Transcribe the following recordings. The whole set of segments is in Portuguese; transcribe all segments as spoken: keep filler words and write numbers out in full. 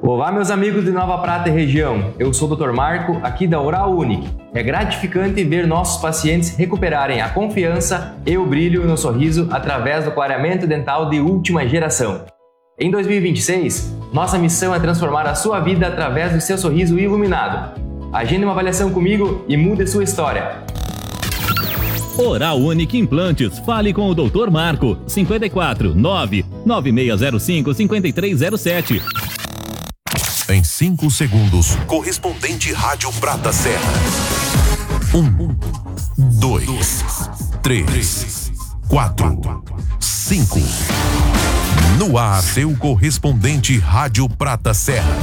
Olá, meus amigos de Nova Prata e região. Eu sou o doutor Marco, aqui da Oral Unique. É gratificante ver nossos pacientes recuperarem a confiança e o brilho no sorriso através do clareamento dental de última geração. Em dois mil e vinte e seis, nossa missão é transformar a sua vida através do seu sorriso iluminado. Agende uma avaliação comigo e mude sua história. Oral Unique Implantes. Fale com o doutor Marco. cinco quatro, nove nove seis zero cinco, cinco três zero sete. Em cinco segundos, correspondente Rádio Prata Serra. Um, dois, três, quatro, cinco. No ar, seu correspondente Rádio Prata Serra.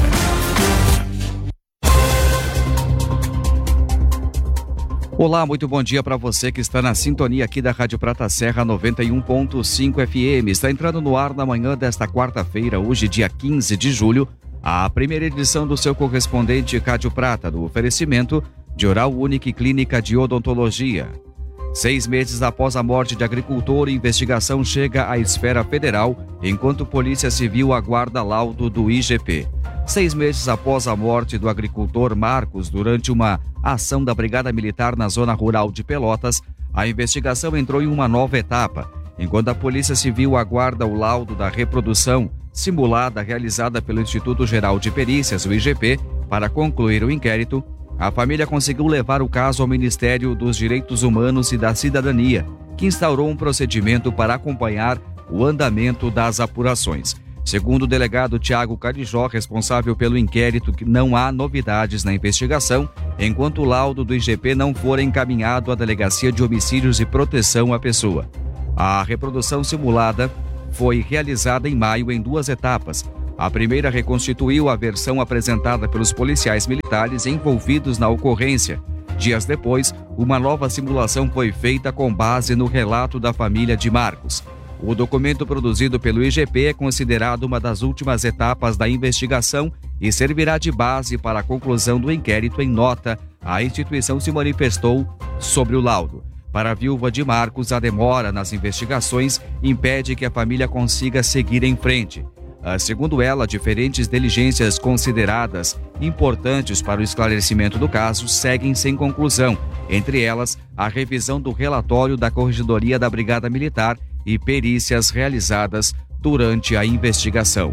Olá, muito bom dia para você que está na sintonia aqui da Rádio Prata Serra noventa e um ponto cinco F M. Está entrando no ar na manhã desta quarta-feira, hoje dia quinze de julho, a primeira edição do seu correspondente Rádio Prata, do oferecimento de Oral Unique Clínica de Odontologia. Seis meses após a morte de agricultor, investigação chega à esfera federal, enquanto Polícia Civil aguarda laudo do I G P. Seis meses após a morte do agricultor Marcos, durante uma ação da Brigada Militar na zona rural de Pelotas, a investigação entrou em uma nova etapa, enquanto a Polícia Civil aguarda o laudo da reprodução simulada realizada pelo Instituto Geral de Perícias, o I G P, para concluir o inquérito. A família conseguiu levar o caso ao Ministério dos Direitos Humanos e da Cidadania, que instaurou um procedimento para acompanhar o andamento das apurações. Segundo o delegado Tiago Carijó, responsável pelo inquérito, que não há novidades na investigação, enquanto o laudo do I G P não for encaminhado à Delegacia de Homicídios e Proteção à Pessoa. A reprodução simulada foi realizada em maio em duas etapas. A primeira reconstituiu a versão apresentada pelos policiais militares envolvidos na ocorrência. Dias depois, uma nova simulação foi feita com base no relato da família de Marcos. O documento produzido pelo I G P é considerado uma das últimas etapas da investigação e servirá de base para a conclusão do inquérito. Em nota, a instituição se manifestou sobre o laudo. Para a viúva de Marcos, a demora nas investigações impede que a família consiga seguir em frente. Segundo ela, diferentes diligências consideradas importantes para o esclarecimento do caso seguem sem conclusão, entre elas a revisão do relatório da Corregedoria da Brigada Militar e perícias realizadas durante a investigação.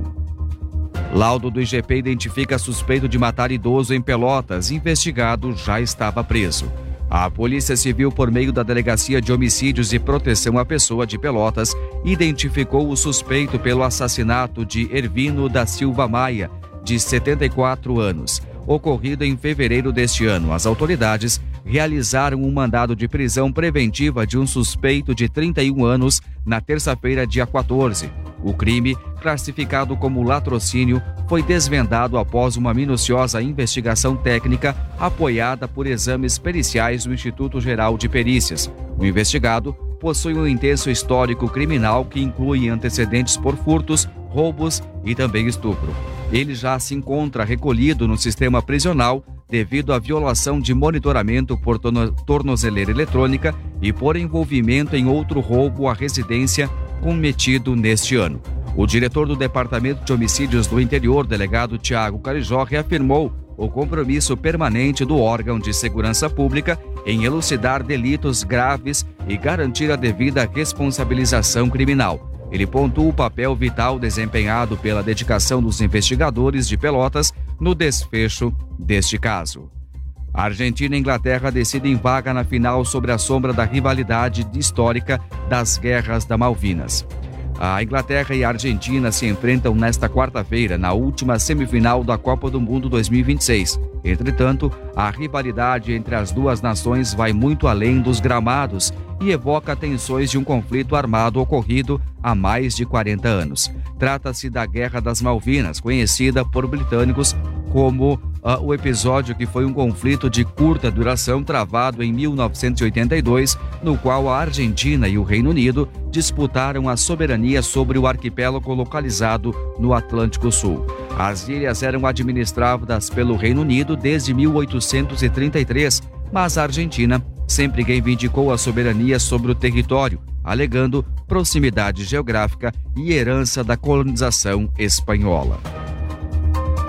Laudo do I G P identifica suspeito de matar idoso em Pelotas. Investigado já estava preso. A Polícia Civil, por meio da Delegacia de Homicídios e Proteção à Pessoa de Pelotas, identificou o suspeito pelo assassinato de Ervino da Silva Maia, de setenta e quatro anos, ocorrido em fevereiro deste ano. As autoridades realizaram um mandado de prisão preventiva de um suspeito de trinta e um anos na terça-feira, dia quatorze. O crime, classificado como latrocínio, foi desvendado após uma minuciosa investigação técnica apoiada por exames periciais do Instituto Geral de Perícias. O investigado possui um intenso histórico criminal que inclui antecedentes por furtos, roubos e também estupro. Ele já se encontra recolhido no sistema prisional devido à violação de monitoramento por tornozeleira eletrônica e por envolvimento em outro roubo à residência cometido neste ano. O diretor do Departamento de Homicídios do Interior, delegado Tiago Carijó, reafirmou o compromisso permanente do órgão de segurança pública em elucidar delitos graves e garantir a devida responsabilização criminal. Ele pontua o papel vital desempenhado pela dedicação dos investigadores de Pelotas no desfecho deste caso. A Argentina e a Inglaterra decidem vaga na final sobre a sombra da rivalidade histórica das guerras da Malvinas. A Inglaterra e a Argentina se enfrentam nesta quarta-feira na última semifinal da Copa do Mundo dois mil e vinte e seis. Entretanto, a rivalidade entre as duas nações vai muito além dos gramados e evoca tensões de um conflito armado ocorrido há mais de quarenta anos. Trata-se da Guerra das Malvinas, conhecida por britânicos como uh, o episódio que foi um conflito de curta duração travado em mil novecentos e oitenta e dois, no qual a Argentina e o Reino Unido disputaram a soberania sobre o arquipélago localizado no Atlântico Sul. As ilhas eram administradas pelo Reino Unido desde mil oitocentos e trinta e três, mas a Argentina sempre reivindicou a soberania sobre o território, alegando proximidade geográfica e herança da colonização espanhola.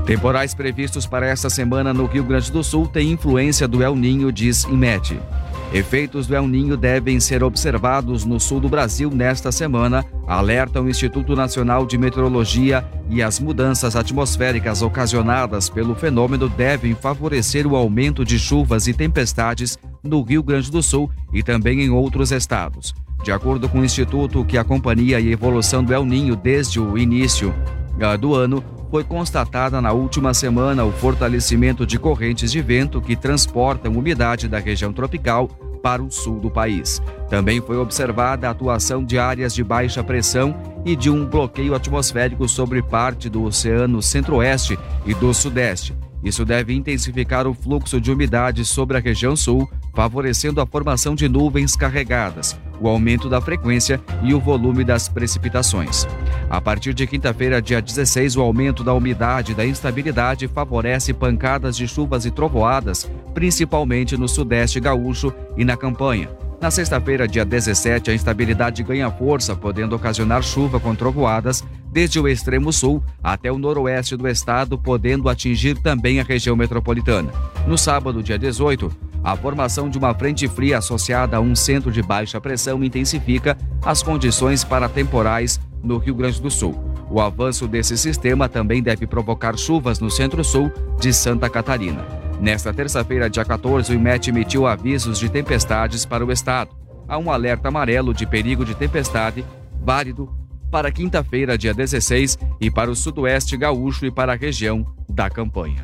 Temporais previstos para esta semana no Rio Grande do Sul têm influência do El Niño, diz INMET. Efeitos do El Niño devem ser observados no sul do Brasil nesta semana, alerta o Instituto Nacional de Meteorologia, e as mudanças atmosféricas ocasionadas pelo fenômeno devem favorecer o aumento de chuvas e tempestades no Rio Grande do Sul e também em outros estados. De acordo com o Instituto, que acompanha a evolução do El Niño desde o início do ano, foi constatada na última semana o fortalecimento de correntes de vento que transportam umidade da região tropical para o sul do país. Também foi observada a atuação de áreas de baixa pressão e de um bloqueio atmosférico sobre parte do Oceano Centro-Oeste e do Sudeste. Isso deve intensificar o fluxo de umidade sobre a região sul, favorecendo a formação de nuvens carregadas, o aumento da frequência e o volume das precipitações. A partir de quinta-feira, dia dezesseis, o aumento da umidade e da instabilidade favorece pancadas de chuvas e trovoadas, principalmente no Sudeste gaúcho e na Campanha. Na sexta-feira, dia dezessete, a instabilidade ganha força, podendo ocasionar chuva com trovoadas desde o extremo sul até o noroeste do estado, podendo atingir também a região metropolitana. No sábado, dia dezoito, a formação de uma frente fria associada a um centro de baixa pressão intensifica as condições para temporais no Rio Grande do Sul. O avanço desse sistema também deve provocar chuvas no centro-sul de Santa Catarina. Nesta terça-feira, dia quatorze, o INMET emitiu avisos de tempestades para o estado. Há um alerta amarelo de perigo de tempestade válido para quinta-feira, dia dezesseis, e para o sudoeste gaúcho e para a região da Campanha.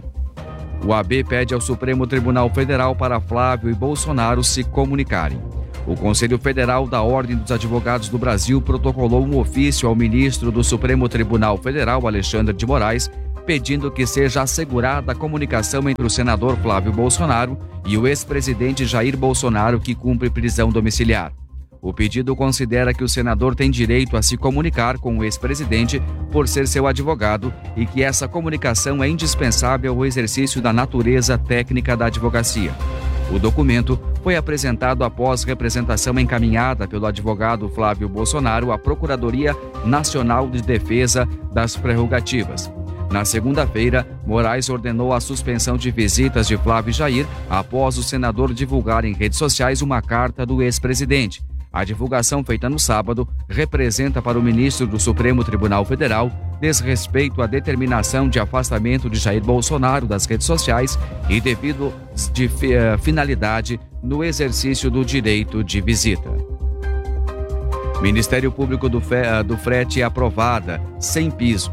O A B pede ao Supremo Tribunal Federal para Flávio e Bolsonaro se comunicarem. O Conselho Federal da Ordem dos Advogados do Brasil protocolou um ofício ao ministro do Supremo Tribunal Federal, Alexandre de Moraes, pedindo que seja assegurada a comunicação entre o senador Flávio Bolsonaro e o ex-presidente Jair Bolsonaro, que cumpre prisão domiciliar. O pedido considera que o senador tem direito a se comunicar com o ex-presidente por ser seu advogado e que essa comunicação é indispensável ao exercício da natureza técnica da advocacia. O documento foi apresentado após representação encaminhada pelo advogado Flávio Bolsonaro à Procuradoria Nacional de Defesa das Prerrogativas. Na segunda-feira, Moraes ordenou a suspensão de visitas de Flávio e Jair após o senador divulgar em redes sociais uma carta do ex-presidente. A divulgação feita no sábado representa para o ministro do Supremo Tribunal Federal desrespeito à determinação de afastamento de Jair Bolsonaro das redes sociais e devido de finalidade no exercício do direito de visita. Ministério Público do, Fe, do Frete é aprovada, sem piso.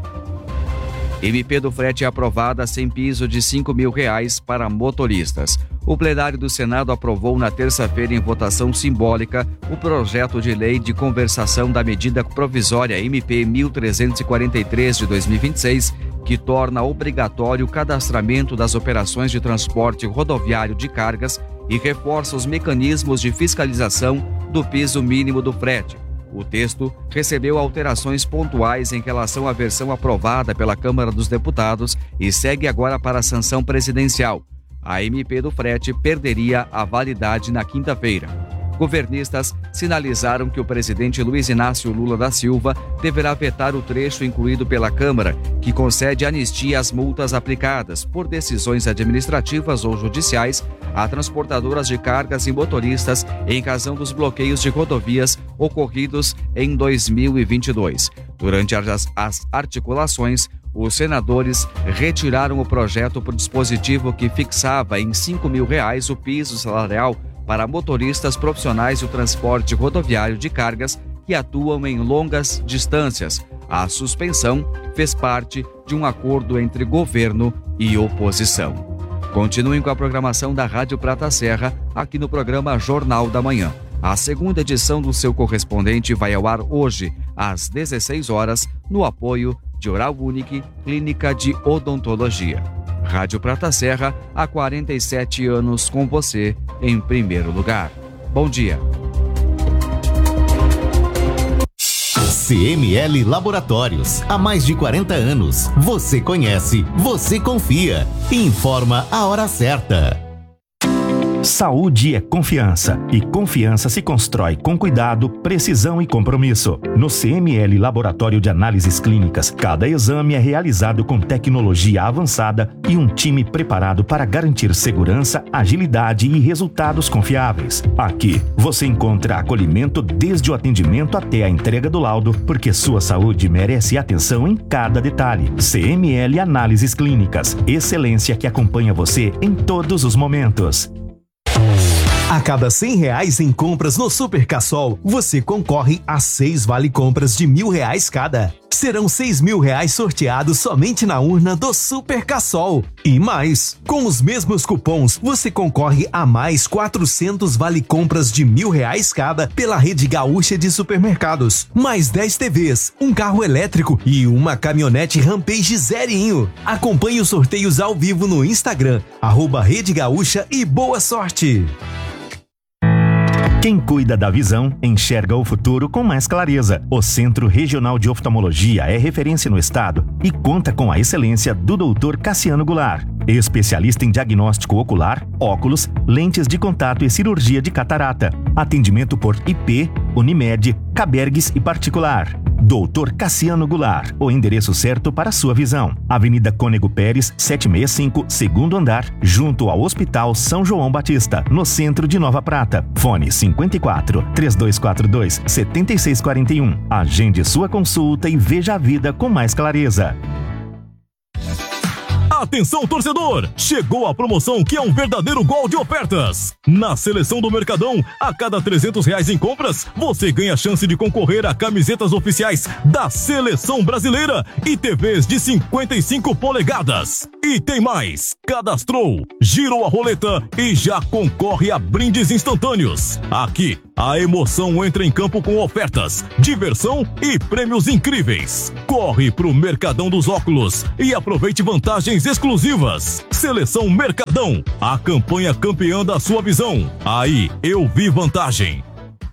M P do frete é aprovada sem piso de cinco mil reais para motoristas. O plenário do Senado aprovou na terça-feira em votação simbólica o projeto de lei de conversação da medida provisória M P mil trezentos e quarenta e três de dois mil e vinte e seis, que torna obrigatório o cadastramento das operações de transporte rodoviário de cargas e reforça os mecanismos de fiscalização do piso mínimo do frete. O texto recebeu alterações pontuais em relação à versão aprovada pela Câmara dos Deputados e segue agora para a sanção presidencial. A M P do frete perderia a validade na quinta-feira. Governistas sinalizaram que o presidente Luiz Inácio Lula da Silva deverá vetar o trecho incluído pela Câmara, que concede anistia às multas aplicadas por decisões administrativas ou judiciais a transportadoras de cargas e motoristas em razão dos bloqueios de rodovias ocorridos em dois mil e vinte e dois. Durante as, as articulações, os senadores retiraram o projeto por dispositivo que fixava em cinco mil reais o piso salarial para motoristas profissionais do transporte rodoviário de cargas que atuam em longas distâncias. A suspensão fez parte de um acordo entre governo e oposição. Continuem com a programação da Rádio Prata Serra aqui no programa Jornal da Manhã. A segunda edição do seu correspondente vai ao ar hoje, às dezesseis horas, no apoio de Oral Unique, Clínica de Odontologia. Rádio Prata Serra, há quarenta e sete anos com você em primeiro lugar. Bom dia. C M L Laboratórios, há mais de quarenta anos. Você conhece, você confia. Informa a hora certa. Saúde é confiança e confiança se constrói com cuidado, precisão e compromisso. No C M L Laboratório de Análises Clínicas, cada exame é realizado com tecnologia avançada e um time preparado para garantir segurança, agilidade e resultados confiáveis. Aqui, você encontra acolhimento desde o atendimento até a entrega do laudo, porque sua saúde merece atenção em cada detalhe. C M L Análises Clínicas, excelência que acompanha você em todos os momentos. A cada cem reais em compras no Super Cassol, você concorre a seis vale-compras de mil reais cada. Serão seis mil reais sorteados somente na urna do Super Cassol. E mais, com os mesmos cupons, você concorre a mais quatrocentos vale-compras de mil reais cada pela Rede Gaúcha de Supermercados. Mais dez T Vs, um carro elétrico e uma caminhonete Rampage zerinho. Acompanhe os sorteios ao vivo no Instagram, arroba Rede Gaúcha e boa sorte! Quem cuida da visão, enxerga o futuro com mais clareza. O Centro Regional de Oftalmologia é referência no estado e conta com a excelência do doutor Cassiano Goulart, especialista em diagnóstico ocular, óculos, lentes de contato e cirurgia de catarata. Atendimento por I P, Unimed, Cabergues e particular. doutor Cassiano Goulart, o endereço certo para a sua visão. Avenida Cônego Pérez, setecentos e sessenta e cinco, segundo andar, junto ao Hospital São João Batista, no centro de Nova Prata. Fone cinquenta e quatro, três dois quatro dois, sete seis quatro um. Agende sua consulta e veja a vida com mais clareza. Atenção, torcedor! Chegou a promoção que é um verdadeiro gol de ofertas. Na Seleção do Mercadão, a cada trezentos reais em compras, você ganha a chance de concorrer a camisetas oficiais da Seleção Brasileira e T Vs de cinquenta e cinco polegadas. E tem mais! Cadastrou, girou a roleta e já concorre a brindes instantâneos. Aqui, a emoção entra em campo com ofertas, diversão e prêmios incríveis. Corre pro Mercadão dos Óculos e aproveite vantagens exclusivas. Seleção Mercadão, a campanha campeã da sua visão. Aí eu vi vantagem.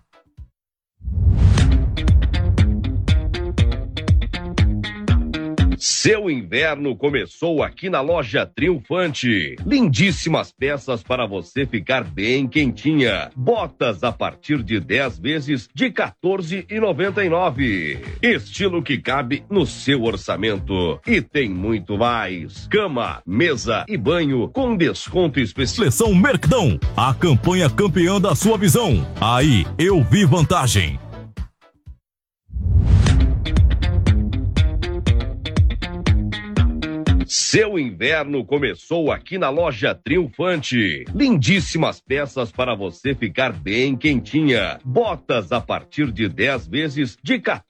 Seu inverno começou aqui na Loja Triunfante. Lindíssimas peças para você ficar bem quentinha. Botas a partir de dez vezes de quatorze reais e noventa e nove centavos. Estilo que cabe no seu orçamento. E tem muito mais. Cama, mesa e banho com desconto especial. Seleção Mercadão, a campanha campeã da sua visão. Aí eu vi vantagem. Seu inverno começou aqui na Loja Triunfante. Lindíssimas peças para você ficar bem quentinha. Botas a partir de dez vezes de quatorze reais